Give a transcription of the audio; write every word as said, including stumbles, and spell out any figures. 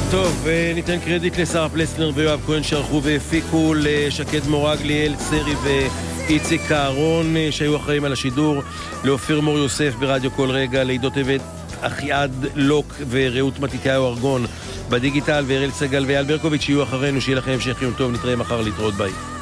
טוב, ניתן קרדיט לשר פלסנר ויואב כהן שערכו והפיקו, לשקד מורג, ליאל סרי ואיציק אהרון שהיו אחראים על השידור, לאופיר מור יוסף ברדיו כל רגע, לעידות טבת אחיעד לוק ורעות מתיתיהו ארגון בדיגיטל, ואראל סגל ואייל ברקוביץ' שיהיו אחרינו. שיהיה לכם המשך יום טוב, נתראה מחר, להתראות, ביי.